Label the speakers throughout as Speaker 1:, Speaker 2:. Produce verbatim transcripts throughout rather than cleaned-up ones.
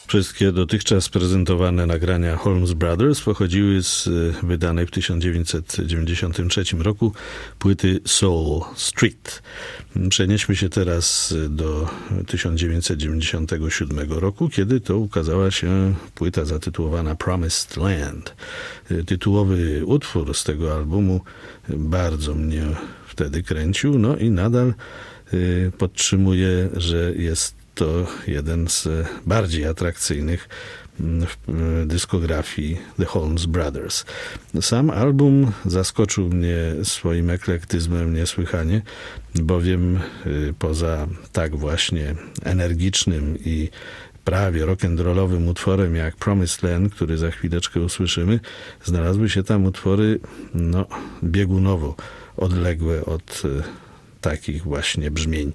Speaker 1: Wszystkie dotychczas prezentowane nagrania Holmes Brothers pochodziły z wydanej w tysiąc dziewięćset dziewięćdziesiątym trzecim roku płyty Soul Street. Przenieśmy się teraz do tysiąc dziewięćset dziewięćdziesiątego siódmego roku, kiedy to ukazała się płyta zatytułowana Promised Land. Tytułowy utwór z tego albumu bardzo mnie wtedy kręcił, no i nadal podtrzymuję, że jest to jeden z bardziej atrakcyjnych w dyskografii The Holmes Brothers. Sam album zaskoczył mnie swoim eklektyzmem niesłychanie, bowiem poza tak właśnie energicznym i prawie rock'n'rollowym utworem jak Promised Land, który za chwileczkę usłyszymy, znalazły się tam utwory no, biegunowo odległe od takich właśnie brzmień.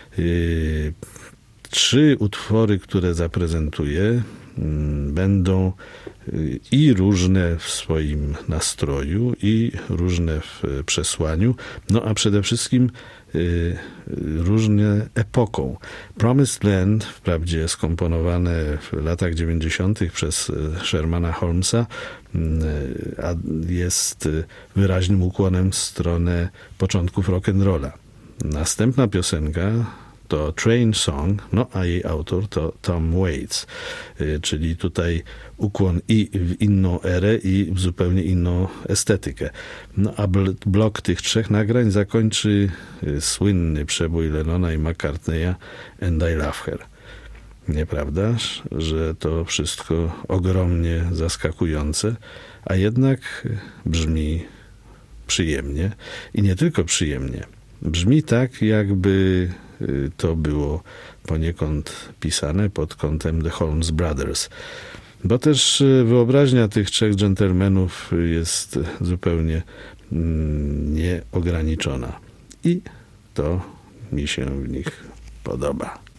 Speaker 1: Trzy utwory, które zaprezentuję, będą i różne w swoim nastroju, i różne w przesłaniu, no a przede wszystkim różne epoką. Promised Land, wprawdzie skomponowane w latach dziewięćdziesiątych przez Shermana Holmesa, jest wyraźnym ukłonem w stronę początków rock'n'rolla. Następna piosenka to Train Song, no a jej autor to Tom Waits, czyli tutaj ukłon i w inną erę, i w zupełnie inną estetykę. No a blok tych trzech nagrań zakończy słynny przebój Lennona i McCartneya And I Love Her. Nieprawdaż, że to wszystko ogromnie zaskakujące, a jednak brzmi przyjemnie i nie tylko przyjemnie. Brzmi tak, jakby to było poniekąd pisane pod kątem The Holmes Brothers. Bo też wyobraźnia tych trzech dżentelmenów jest zupełnie nieograniczona. I to mi się w nich podoba.